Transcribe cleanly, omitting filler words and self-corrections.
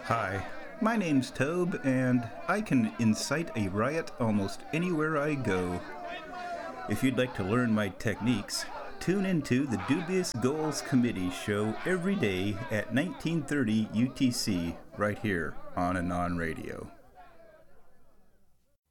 Hi, my name's Tobe, and I can incite a riot almost anywhere I go. If you'd like to learn my techniques, tune into the Dubious Goals Committee show every day at 1930 UTC right here on Anon Radio.